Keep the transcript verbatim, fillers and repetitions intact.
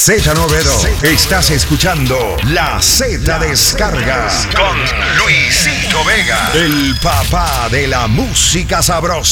Z noventa. Estás escuchando La Z Descarga con Luisito Vega, el papá de la música sabrosa.